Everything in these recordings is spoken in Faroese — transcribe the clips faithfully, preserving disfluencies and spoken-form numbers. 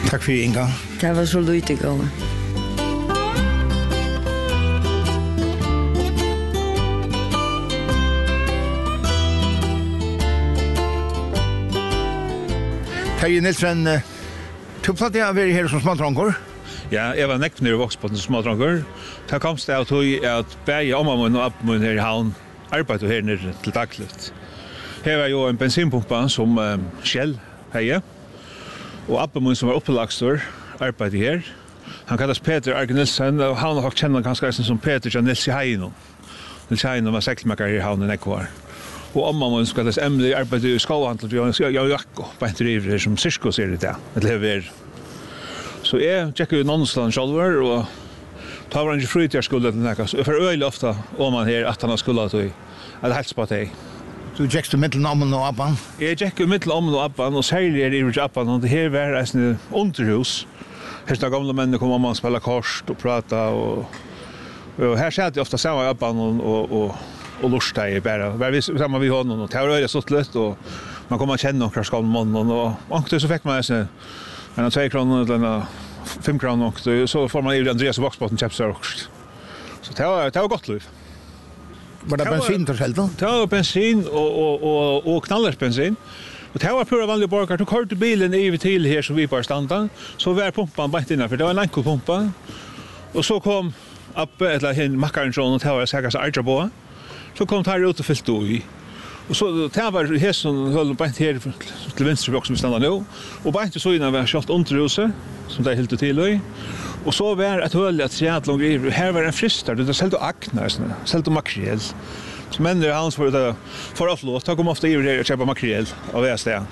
Tack för Inga. Det var så lite gående. Terje Nilsen, du platt jag vara här som smådrankor? Ja, jag var nekt nere i Voksbotn som smådrankor. Det komst det av at bæge omammun og appammun her i havn arbeid her nere til dagligt. Her var jo en bensinpumpa som um, Shell heie, og appammun som var oppelagstor arbeid her. Han kallas Peter Arge Nilsen, og han har kjenner kanskje som Peter Jan Nils i Heino. Nils Heino var seklmaker her i havn i Nekvar. Og omammun som kallas Emily arbeid i skåhandel, og jeg jakko på en driver som sirkus er i det, et lever. Så jeg tjekker jo nonsland sjálfur, og ta var han ikke fryt jeg skulle til nekka. Så jeg får øyelig ofta om han her at han har skuldet til at helst på deg. Du tjekker mittelen ommen og appan? Jeg tjekker mittelen ommen og appan, og særlig er det i appan, og det her var en underhus. Her er gamle mennene kom om han spela kors og prata, og, og her sier jeg ofta sammen i appan og, og, og, og lorsteg bare. Bare sammen vi hånden, og det var øyelig stått litt, og man kom og kjenne noen skalm måneden, og ångte så fikk man en en två kronor eller en fem kronor och så får man ju Andreas Voksbotn chipsar också. Så det var det var gott liv. Var det bensin till själva? Det var bensin och och och och knallers bensin. Och det var pura vanliga borgar. Du körde bilen över till här så vi bara stannade. Så var pumpan bara inne för det var en enkelpumpa. Och så kom upp eller hin mackaren och det var säkert så arjabo. Så kom tar ut och fyllt då i. Och så det var här som höll på här till vänster också som stannar nu. Och bara inte så innan var skott underhuset som det helt till i. Och så var ett höll att se att långt här var en fristar det sålde akna såna sålde makrel. Så men det hans för det för att låt ta kom ofta i det köpa makrel av det där.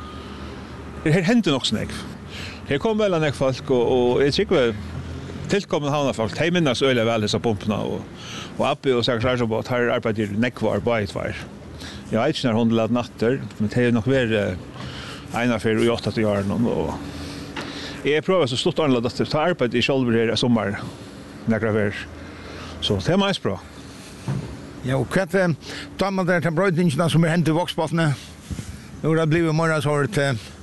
Det hände nog snägg. Här kom väl en folk och och jag tycker väl tillkommen havna folk. De minnas öle väl dessa pumparna och och uppe och så kanske bara tar arbetar Nekvar på ett var. Jag vet inte när hon lät natter, men det är nog mer ena för och åtta till år och jag provar så stort annorlunda att ta arbete i själva här i sommar några veckor. Så det är mest bra. Ja, och kvart tar man där till brödningen som är hänt i Voksbotn. Nu har det blivit morgon så att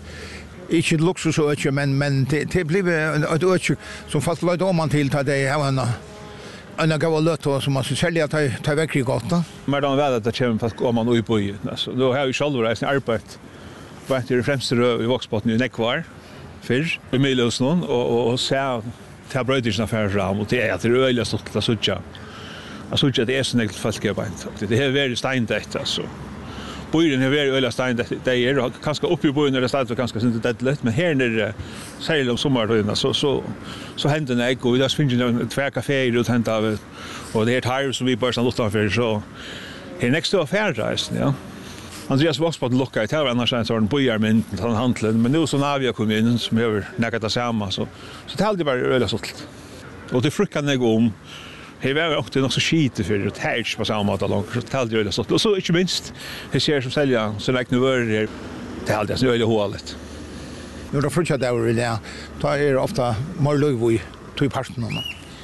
inte ett luxusöke, men, men det, det blir ett öke som fast lade om man till att det är en en gav lött som man så sälja ta ta väck i gatan. Men då väl att det kommer fast om man ut på ju. Alltså då har ju själva resten arbete. Vart det främst i Voksbotn i Nekvar för i Milosnon och och så ta brödisna för fram och det är att det öliga stort att söka. Alltså det är snällt falskarbete. Det är väldigt steintätt alltså. Bojen är väldigt öliga steintätt. Det är kanske uppe i bojen när det står ganska synd det lätt men här när särskilt om sommaren så så så händer det och det finns ju två kaféer ut hänt av och det är här som vi bara står utanför för så här nästa år färdreisen ja. Andreas Voksbotn lockar till annars en sån bojarmynd han handlen men nu så när vi kommer in som över näkat det samma så så det hade bara öliga sålt. Och det frukkan jag om Hej var också nog så skit för det här på samma sätt långt så talade det så och så inte minst hur ser som sälja så läkt nu var det det hade så öle hålet. Nu då fortsätter det väl ja. Ta är ofta mer löv i två parten om.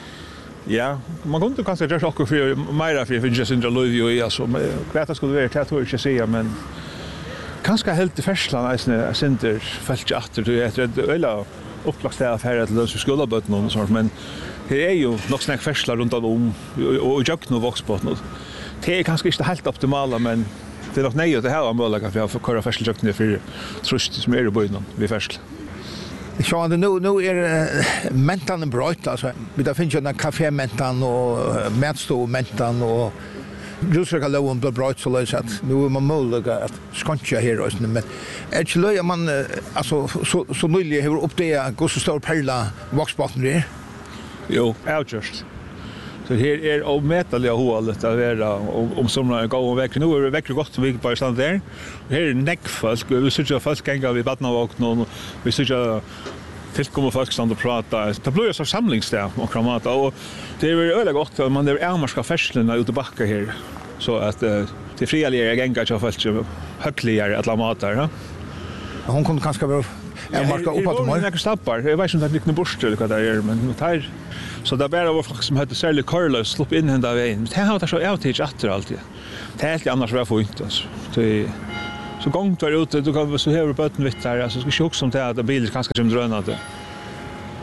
Ja, man kunde kanske göra också för mera för för just inte löv ju alltså kvärt skulle vara det tror jag inte säga men kanske helt i färslan är center fällt åter du är det öle upplagstäder för att lösa skuldabötten och sånt men det är ju nog snack färslar runt om och jag nu Voksbotn. Det är kanske inte helt optimala men det är nog nej det här möjliga för att få köra färsljukten för trust som är i början vi färsl. Så han nu nu är mentan brott alltså vi där finns ju en kafé mentan och matstå mentan och Rusrika loven blev brott så lös att nu är man möjliga att skantja här och men actually man alltså så så nyligen har upp det går så stor perla Voksbotn där. Jo, outjust. Så här är omätliga hålet att vara om somrarna går och väck. Nu är det verkligen gott vi bara stanna där. Här är näckfolk. Vi sitter fast gänga vid Badnavåkn och vi sitter tillkommer folk stanna och prata. Det blir så samlingsdag och kramata och det är väldigt gott att man är ärmarska färslarna ute backa här så att det frialiga gänga jag folk högligare att la matar, ja. Hon kommer kanske vara en marka upp att man några stappar. Jag vet inte att det är bort eller vad det är men det här så det bara var folk som hade särskilt Carlos släpp in hända vägen. Det har det så outage åter alltid. Det är helt annars var fint alltså. Det så gångt var ute du kan så här på botten vitt där alltså ska ju också som det att bilen kanske som drönade.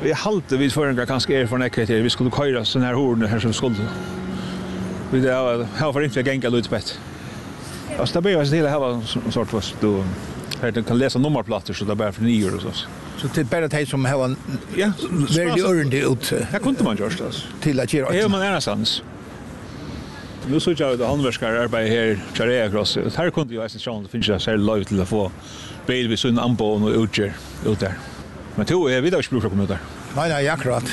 Vi halte vid förringar kanske är från ekret vi skulle köra sån här horn här som skulle. Vi det har för inte gänga lite bättre. Alltså det blir till att ha en sort fast då här du kan läsa nummerplattor så det bara för nio och så. Så det är bara det som har en ja, väldigt örndig ut. Här kunde man göra det. Till att göra. Ja, man är någonstans. Nu så jag det handverkare arbete här Charea Cross. Här kunde jag sen chans finns jag så lite till att få bil vid sån ampo och utger ut där. Men då är vi då språk kommer där. Nej, nej, akkurat.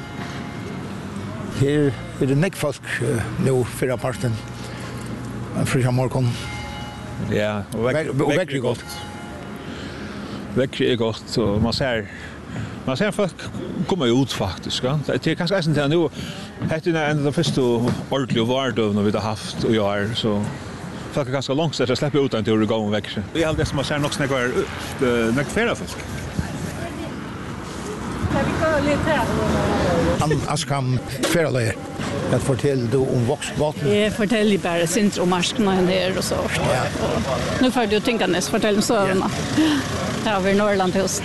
Här är det näck folk nu förra parten. Frisja morgon. Ja, och väck är gott. Väck är gott och man ser man ser folk komma ut faktiskt, va? Det är kanske inte nu heter det ändå första ordentligt vardov när vi har haft och jag är så folk är ganska långt så att släppa ut inte hur det går om väck. Det är allt det som man ser nog snäggar näck färra fisk. Han Askam Ferreløyer. Jag fortæller du om voksbåten. Jag fortæller bara sint om marsknaden här och så. Ja. Och nu får du tänka näst fortælla om sövarna. Här har vi Norrland hos.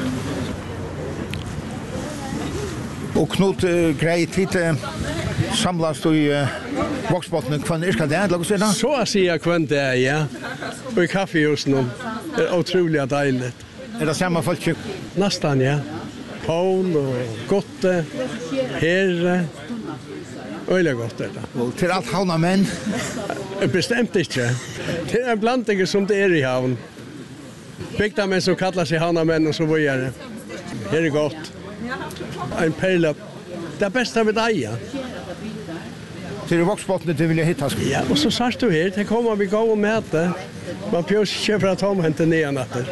Och Knut uh, grejt lite samlas du i uh, voksbåten kvann irska det, lag oss det? Så att säga kvann det, ja. Och i kaffehusen. Det är otroligt dejligt. Är det samma folk? Nästan, ja. Paul och Gotte, Herre. Öliga gott det. Och till allt havna män? Bestämt inte. Det är en blandning som det är i havn. Bygda män som kallar sig havna män och så vidare. Det är gott. En perla. Det bästa med dig, ja. Till voksbåten du vill jag hitta. Ja, och så sagt du här, det kommer vi gå och mäta. Man pjus köper att ha med ner natten.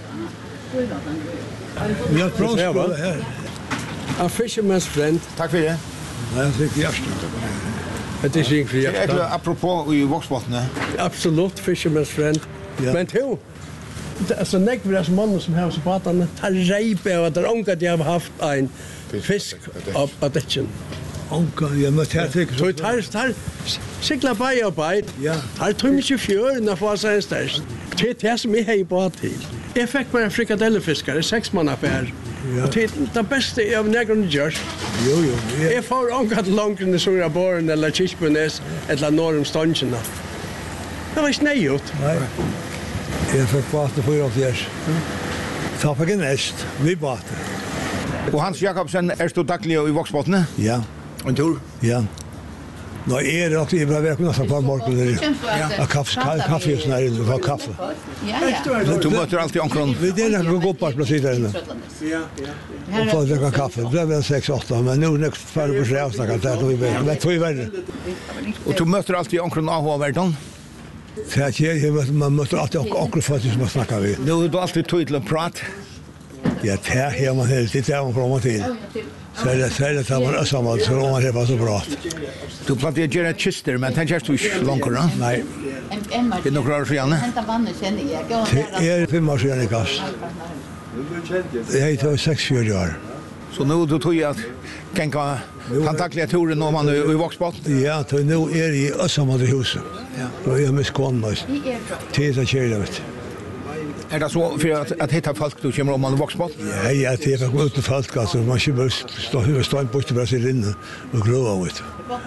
Vi har ett bra skål här. A fisherman's friend. Tack för det. Nej, jag tycker jag Det är inte för Jag hjärtat. är apropå i voksbåten. Absolut, fisherman's friend. Ja. Men to, alltså näck vi det som mannen som har så pratat tar rejpe och att det ångat jag har haft en fisk av addition. Onkel, jag måste här tycka Så tar tar cykla på och på. Ja. Tar tror mig tjugofyra när får sig störst. Det är som jag har på till. Jag fick bara en frikadellefiskare, sex man affär. Ja. Och det det bästa av nägron görs. Jo, jo. Jag får ångat långt in i Sura Born eller Kiskbunäs eller norr om Stånchen. Det var snöjut. Nej. Jag fick på att det får jag fjärs. Ta på näst. Vi bort. Och Hans Jakobsen, är du daglig i voksbåten? Ja. En tur? Ja. Nå är det också, jag behöver välkomna sig på morgonen. Ja, kaffe, kaffe och sådär, du får kaffe. Ja, ja. Du möter alltid omkring. Vi delar gå gå på precis där inne. Och få dricka kaffe. Det blev sex åtta, men nu nästa för på sig avsnacka där då vi vet. Men två värre. Och du möter alltid omkring A H-världen. Så att jag man måste alltid också få att man snackar vi. Nu är du alltid tog till att prata. Ja, det här man helt det där man kommer till. Så det så det tar man samman så om man det var så bra. Du planterar gärna kister, men den känns du inte långt, va? Nej. Det är några år sedan. Hämta vattnet känner jag. Det är fem år sedan i kast. Jag är sex fyra år. Så nu du tog att gänga kontaktliga turen när man är i voksbåten. Ja, så nu är i Össamade huset. Ja. Då är jag med skånmöss. Till att köra, vet. Är det så för att, att hitta folk du kommer om man är voksbåt? Ja, ja, det är gå ut med folk, alltså. Man ska bara stå hur stå en bort bara sig inne och grova, vet.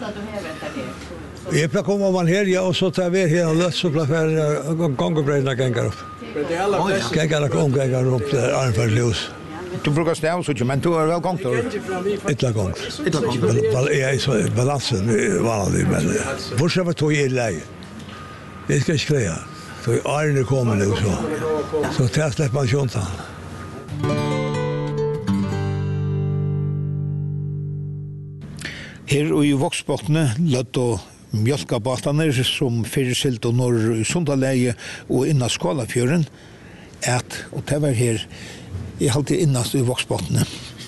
Jag plockar om man här, ja, och så tar vi här och lös så blir det gångbröderna gängar upp. Gängar och omgängar upp där Arnfärdljus. Du brukar stäva så, men du är väl gångt då? Ettla gångt. Ettla gångt. Jag är så balansen vanlig, men fortsätter tog jag i läge. Det ska jag skriva. Så Arne kommer nu så. Så till att släppa man tjontan. Her i voksbåtene løtt og mjölkabåtene som fyrsilt og når i Sundalæge og innan Skålafjøren at, og det var her i halte innast i voksbåtene.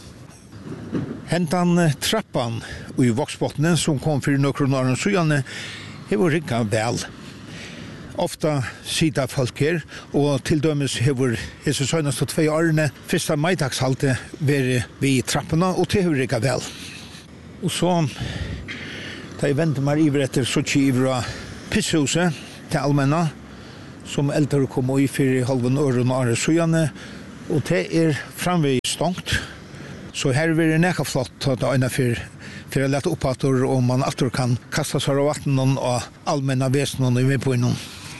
Hentan trappan i voksbåtene som kom for noen år siden hever rikka vel. Ofta sida folk her, og til dømes hever hese søgnast og tvei årene fyrsta maidagshalte veri vi trappene, og til hever rikka vel. Og så, da jeg venter meg iver etter Sochi ivra pisshuset til allmenna, som eldre kom i fyrir halven øren og are søgjane, og det er framvei stångt. Så här blir det näka flott att ena för för att lätta upp att och man alltid kan kasta sig av vattnen och allmänna väsen och med på innan.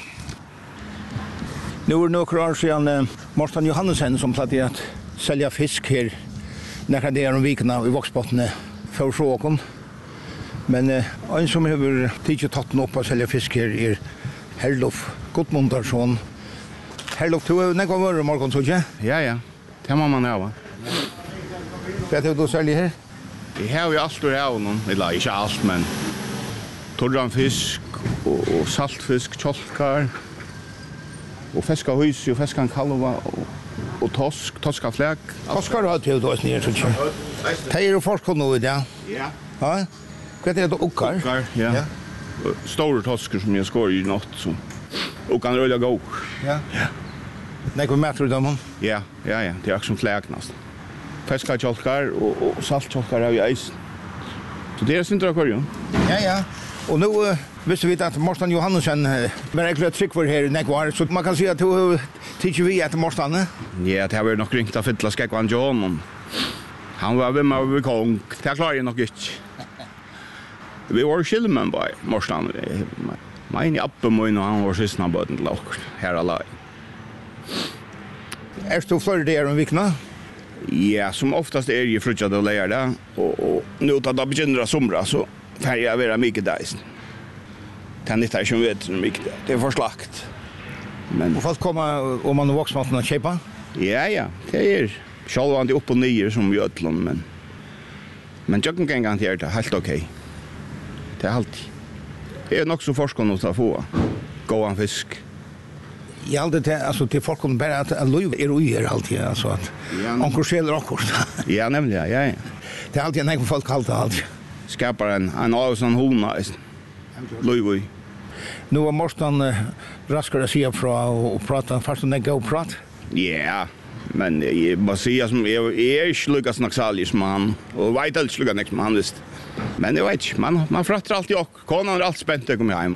Nu är det några år sedan eh, Morten Johannesson som plattade att sälja fisk här några dagar om vikarna i Vågsbottene för frågan. Men eh, en som har tidigt tatt upp att sälja fisk här är Herlof Gottmundarsson. Herlof, du har nekva vörre morgon, så ikke? Ja, ja. Det må man ha. Hva er det du sælger her? Jeg har jo alt ur av noen, eller ikke alt, men torran fisk og, og saltfisk, kjolkar, og fiska hus, og fiskan kalva, og, og tosk, toska flek. Toskar har du da snir, så ikke? Det er jo forskånd nå, ja? Ja. Ja? Hva er det du okkar? Okkar, ja. ja. Store tosker som jeg skår i natt, så okkan rulja gå. Ja. Ja. Nekva meter ut av man? Ja, ja, ja. Det er ikke som fleknast. Fiska kjolkar og, og saltkjolkar har vi eisen. Så det er sindra kvarjon. Ja, ja. Og nå uh, visste vi at Morten Johannesson uh, var egentlig trygg for her i nekvar, så man kan si at du uh, tidser vi etter Morten. Ja, det har vært nok ringt av fytla skekvan John. Han var ved meg ved kong. Det klarer jeg nok ikke. Vi var skilmen på Morten. Mein i Appemoin og han var sysna bøten til okkur her alai. Er du flere der om vikna? Ja, som oftast er jeg frutjad og leier det, og, og nå da det begynner å somra, så kan jeg være mye deisen. Det er ikke som vet så mye, det er for slakt. Men, og folk kommer om man er voksmaten og kjøpa? Ja, ja, det er sjálvandi opp og nyer som vi ødlån, men men tjøkken kan gang til det helt ok. Det er alltid. Det er nok så forskånd å ta få, gåan fisk. Jag hade det alltså till folk kommer bara att Louis är oj alltid alltså att onkel skiller också. Ja, nämligen, ja. Det är alltid en egen folk kallt allt. Skapar en en awesome hona. Louis. Nu var Morsten uh, raskare att säga från och prata fast den gå prat. Ja, men jag måste säga som jag är inte lyckas naxalis man och vet inte lyckas nästa man visst. Men jag vet man man frattar alltid och konan är allt spänt att komma hem.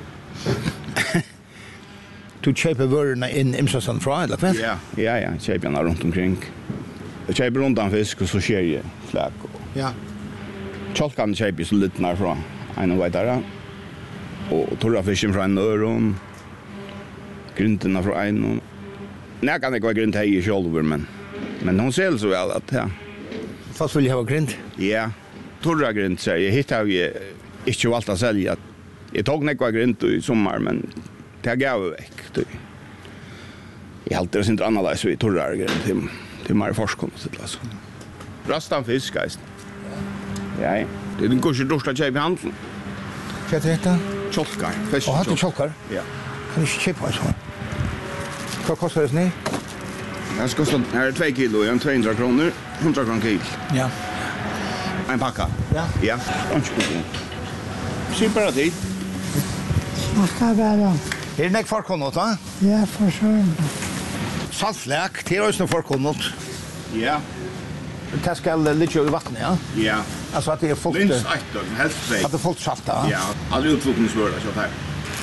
Du köper vörerna in imsasan fra, eller vad? Ja, ja, ja, köper jag runt omkring. Jag köper runt om fisk och så kör jag fläck. Ja. Kjolkan köper så lite när från en och vidare. Och torra fisken från en öron. Gryntorna från en. Nej, kan det vara grynt här i själva, men men hon ser så väl att ja. Fast vill jag ha grynt? Ja, torra grynt så jag hittar ju inte valt att sälja. Jag tog några grynt i sommar, men det gav väck. Jag har alltid inte annorlunda i torrare grejer till, till mer forskning. Alltså. Rastan fisk, guys. Ja, ja. Det är den kursen dorsta köp i handeln. Vad heter det? Kjolkar. Och har du kjolkar? Ja. Kan du köpa en sån? Vad kostar det nu? Det ska kosta, här är två kilo, en tvåhundra kronor, hundra kronor kilo. Ja. En packa. Ja. Ja, inte Se bara dit. Vad ska vara? Är det nek förkonot, va? Ja, för så. Saltfläck, det är också förkonot. Ja. Det ska lite i vatten, ja? Ja. Alltså att det är fullt... Minst ett døgn, helst tre. Att det är fullt salt, ja? Ja, aldrig utfotningsvörda, så här.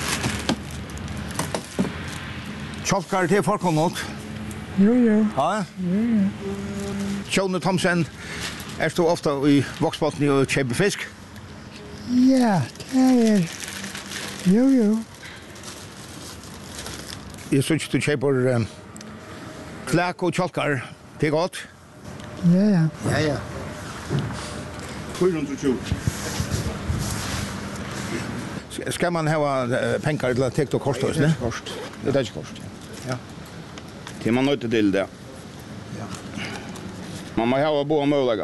Kjolkar, det är förkonot. Jo, jo. Ja? Jo, jo. Tjone Thomsen, är du ofta i Vågsbotten och köper fisk? Ja, det är... Jo, jo. Jag synes du köper um, fläck och kjolkar. Det är gott. Ja, ja. Ja, ja. fyrahundratjugo. Ska man ha uh, pengar till att täcka och kosta oss, ne? Kost. Det är inte kost. Ja. Det man nöjt till det. Ja. Man må ha båda möjliga.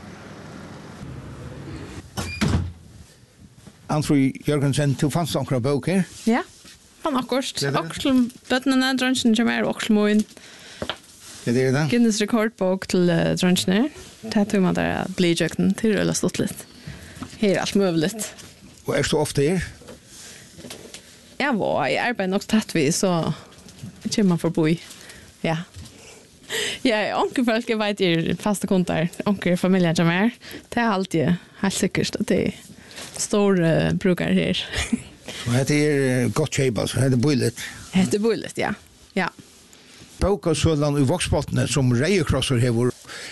Anfri Jørgensen, du fanns några böcker? Ja, fan akkurat. Akkurat til bøttene, drønsjen kommer her, og akkurat moen. Det är det. Guinness rekordbok til uh, drønsjene. Det tog man der bli jøkken til å stått litt. Her er alt muligt. Och är du ofta här? Ja, var jeg arbeider nok tatt vi, så kommer man forbi. Ja. Ja, onkel folk jeg vet er faste kontar. Onkel familjen kommer her. Det er alltid helt sikkert at det er stora brukar här. Och det är gott shape alltså, det är bullet. Det är bullet, ja. Ja. Boka sålan i Vågsbottene som Reikrosser hevur.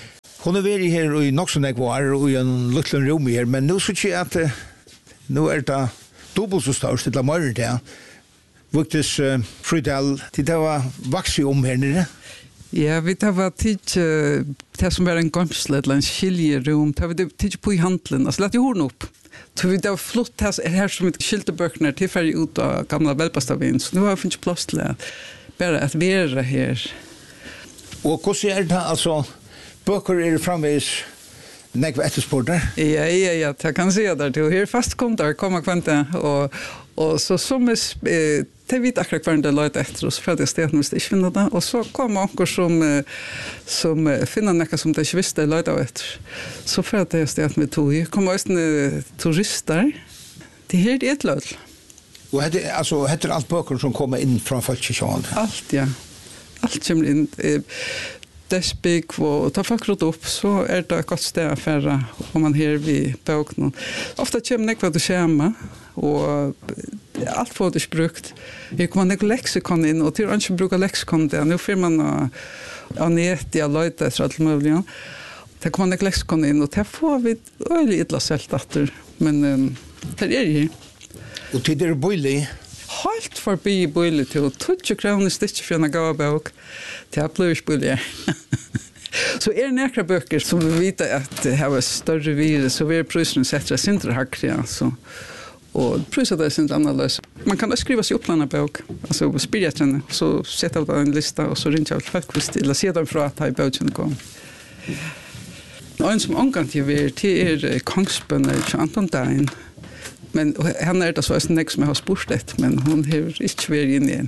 Hon är väl här i Noxonek var och i en liten rum här, men nu så tycker jag att nu är det dubbelt så stort till att morgon där. Vuktes uh, Frydal, det var vaxig om här nere. Ja, vi tar var tid det som var en gamsle eller en skiljerum, det var tid på i handlen, alltså lät ju horn upp. Så vi tar flott här, här som ett skilteböckner till färg ut av gamla Velpastavin, så nu har jag finns plats till att bara att vara här. Och hur ser det alltså, böcker är framvis nekva etterspårder? Ja, ja, ja, jag kan se där till. Här fast kom där, komma kvanta och och så som är det vet akkurat kvar det lite efter oss för att det stället måste inte finna det och så kommer onkel som som finner något som det inte visste lite efter. Så för att det stället med tog kommer östne turister. Det här är ett löd. Och det alltså heter allt böcker som kommer in från folkkyrkan. Allt ja. Allt kommer in Despik och ta folk runt upp så är det ett gott sted att färra om man här vid böknen. Ofta kommer det vad schema och allt får det brukt. Vi kommer ner lexikon in och till inte bruka lexikon där. Nu får man anet jag lite så att möjligen. Det kommer ner lexikon in och det får vi öle illa sältatter men um, det är ju. Och till det boili helt förbi boili till tjugo kronor stitch för en gåbok. Det blir spulje. Så är det några böcker som vi vet att det har större virus så vi är prisen sätter sig inte hackriga så och priset är inte annorlunda. Man kan skriva sig upp en bok, alltså spiriten, så sätta ut en lista och så ringer jag faktiskt eller se dem från att ha i boken kom. Och en som omgång till vi till är Kongsbönner till Anton Dain. Men han är det så att nästa som jag har spurt men hon har inte varit in igen.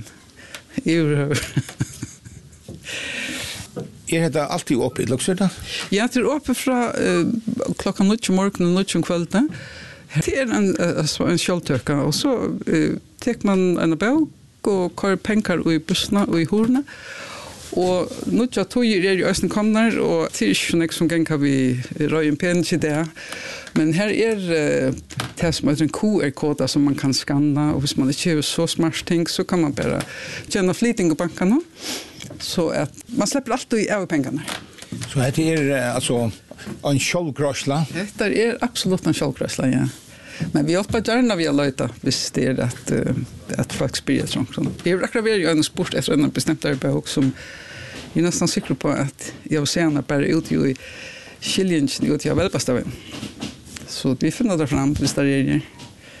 Är det alltid öppet, Luxor då? Ja, det är öppet från uh, klockan nio morgon och nio kvällen. Det är en, alltså en kjoltöka och så uh, tar man en bok och kör pengar i bussarna och i horna. Och nu jag tog ju i östen kommer och till snäck som kan kan vi röja en pen till det. Men här är uh, det som är en Q R-kod som man kan skanna och hvis man inte har så smart ting så kan man bara tjäna flytting på bankerna. Så att man släpper alltid i över pengarna. Så det är alltså en självgrösla? Det är absolut en självgrösla, ja. Men vi hjälper gärna via löjta hvis det är att, uh, att folk sprider trångt. Vi har akkurat ju en sport efter en bestämt bok som jag är nästan säker på att jag vill säga bara ut i skiljen ut i Velpastavin. Så vi finner det fram hvis det är det.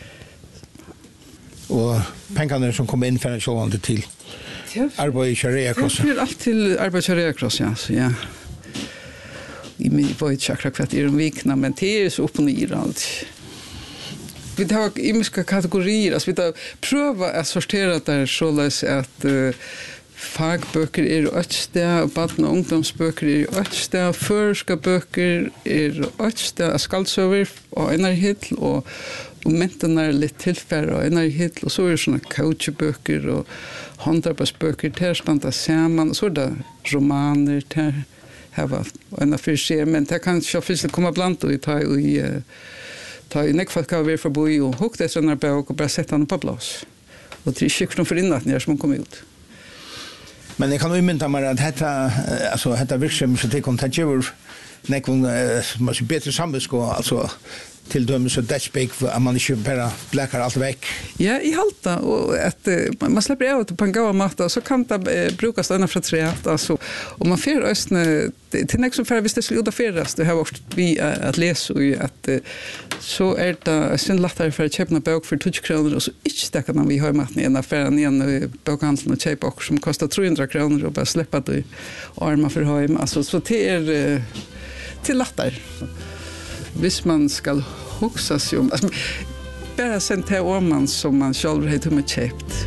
Och pengarna som kommer in för en självande till? Arbeid i Kjæreakross. Det blir allt till arbeid i Kjæreakross, ja. Så, ja. I min var inte akkurat kvart i de vikna, men det är så upp och ner allt. Vi tar imiska kategorier, alltså vi tar pröva att sortera där så att uh, fagböcker är ett sted, barn- och ungdomsböcker är ett sted, förska böcker är ett sted, skaldsöver och energihitt och och mentan är lite tillfärd och energihitt och så är det såna coachböcker och handarbetsböcker där standa samman och så där romaner där här var en affär men det kan ju finns komma bland och ta i ta i näck för att vi för bo och hukta såna böcker och bara sätta den på plats. Och det är skickligt för innan när som kommer ut. Men jag kan ju mynta mig att detta alltså detta virksam så det kommer att göra näkon måste bättre sambesko alltså till dömes så dashbake att man inte bara bläckar allt väck. Ja, i halta och att man släpper ut på en gåa matta så kan det brukas ända från träet alltså och man får östne till nästa för visst det skulle göra färdas det har varit vi att läsa och att så är det sen lättare för att köpa en bok för tjugo kronor och så inte stäcka när vi har matten i en affär igen bokhandeln och köpa också som kostar trehundra kronor och bara släppa det och arma för hem alltså så det är till lättare. Hvis man skal huxa sig om alltså, bara sen till om man som man själv har med köpt.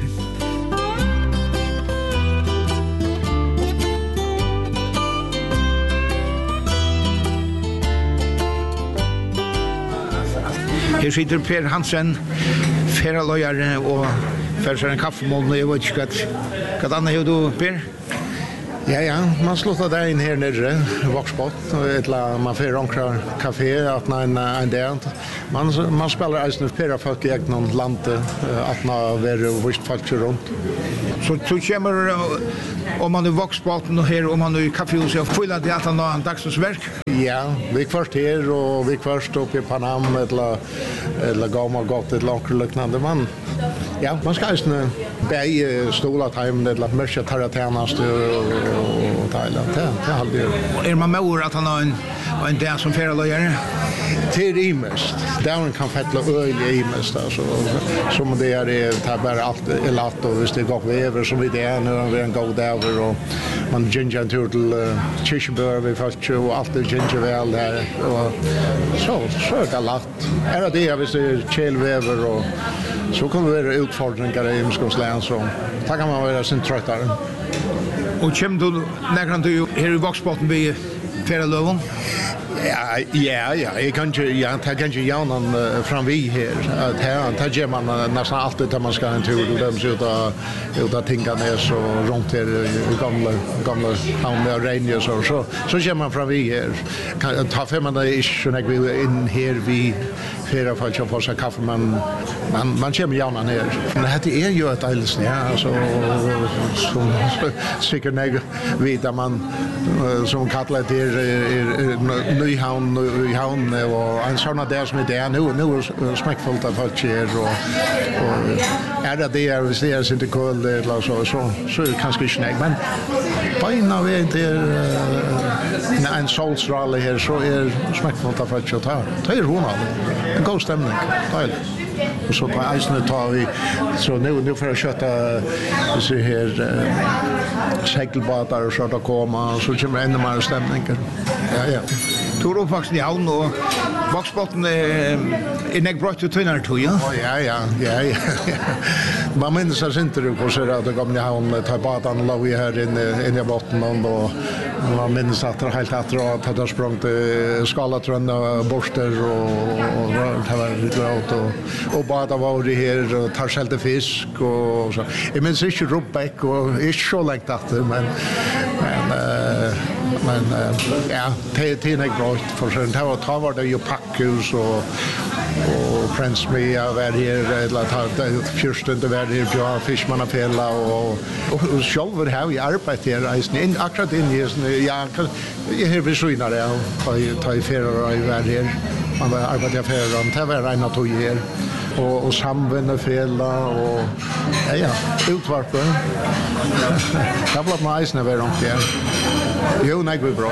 Här sitter Per Hansen, feralojare och för en kaffemål. Jag vet inte vad annat gör du, Per? Ja, ja, man slutar där in här nere, Voxbot, eller man får rankra kafé, att en, en dag. Man, man spelar alltså pera folk i någon land, att man är visst folk runt. Så så kommer om man är voxbåten och här om man är i kaffehuset och fyller det att han har en dagsverk. Ja, vi först här och vi först uppe i Panam eller eller gammal gott ett lager liknande man. Ja, man ska ju bäj stola time eller mörka taratanast och Thailand. Det det hade ju. Är man med att han har en en där som färra lojare? Till imest. Där kan fettla öl i imest alltså. Som det är det tar bara allt är latt och visst det går över som vi det är nu är en god över och man ginger tur till Kirchenbör vi fast och allt det ginger väl där och så så är det latt. Är det jag visst det chelväver och så kommer det vara utfordringar i Imskogslän så tack kan man vara sin tröttare. Och kem du när kan du här i voxbåten vi färra lövon? Ja, ja, ja, jag kan ju ja, ta kan ju gärna fram vi här. Att här tar ju man nästan alltid där man ska en tur och dem så där uta tinga ner så runt här i gamla gamla hamn med Rangers och så så kör man fram vi här. Kan ta fem man är ju när vi in här vi flera fall så får sig kaffe man man man kommer gärna ner. Men det är ju ett alldeles ja alltså som säkert när vi där man som kallar det är Nyhavn i havn och en sån där som det är nu nu är smäckfullt av folk här och och är det där vi ser inte kul eller så så så kanske inte men på innan vi inte när en solsrally här så är smäckfullt av folk att ta det är hon en god stämning tajt och så på isen tar vi så nu nu för att köta så här segelbåtar och så där komma så kommer ännu mer stämning ja ja Tur uppvuxen i havn och voxbåten är nek brott till tvinnar tog, ja? Ja, ja, ja, ja. Man minns att inte du på sig att det kom i havn tar badan och låg här inne, inne i botten och man minns att det helt att att det sprang till skalatrönna borster och, och det var gråt och, och bada var det här och tar själv fisk och så. Jag minns inte Rubbäck och inte så längt att det, men men uh, men uh, ja, det är inte bra för sen det var ta var det ju packhus och och Friends Me var här eller ta första det var här Björn Fischmannafälla och och själv har vi arbetat här i akkurat in i ja jag har besökt där och ta i färra i världen man arbetar för det var en att här och och samvännerfälla och ja ja utvarpen det var nice när vi var där jo nej vi bra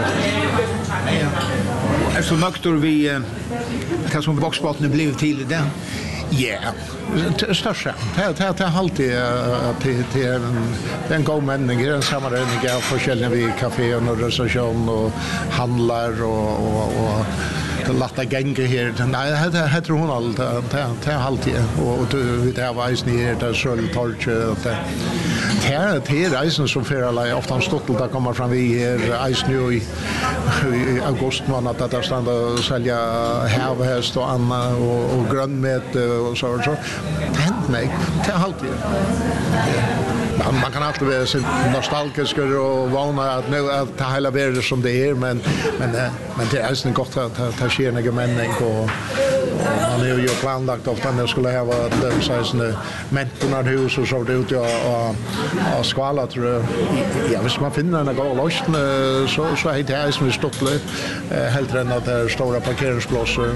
är så nöktor vi kan som voxbåten blev till det. Ja, största. Det det det alltid till till den god mening den sammanhållning av forskjellige vi kafé och restaurang och handlar och och och latta gänga här. Nej, det det tror hon allt det det alltid och vi det var ju ner där så torch det här till reisen som för ofta stått att komma fram vi här is nu i augusti månad att där standa och sälja havhäst och anna och, och grönmet och så och så. Det hänt mig till alltid. Man, man kan alltid vara så nostalgisk och vana att nu att ta hela världen som det är men men men det är så gott att ta ske några människor och man har ju planlagt ofta när skulle ha varit den såna mentorhus och så det ut och och skvala tror jag. Ja, hvis man finner en god löst så så är det här som är stått helt än att det är stora parkeringsplatser.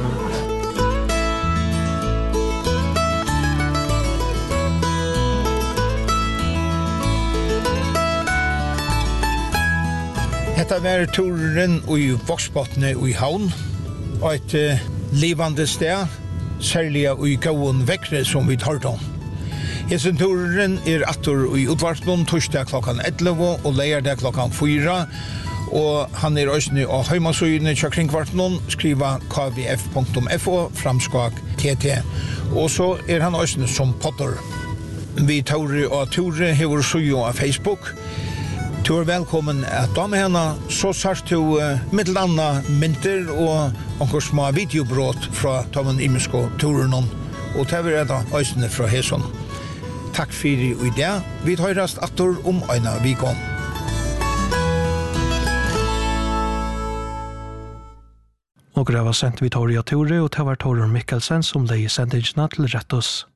Hetta var turen i voxbåtene i havn og et uh, livande sted, særlig i gåen vekkre som vi tar om. Hessen turen er atter i utvarpen torsdag klokkan elleve og leierdag klokkan fyra og han er også av heimasøyene til kringkvarten skriva k v f punktum f o framskak t t og så er han også som potter. Vi Tore og Tore hever søyo av Facebook. Du er velkommen at da med henne, så sørst du uh, middelandet mynter og noen små videobrott fra Tommen Imesko turen og det er da øysene fra Heson. Takk for i det. Vi tar rast atter om øyne vi kom. Og det var sendt Victoria Tore og det var Tore Mikkelsen som leie sendingene til Rettos.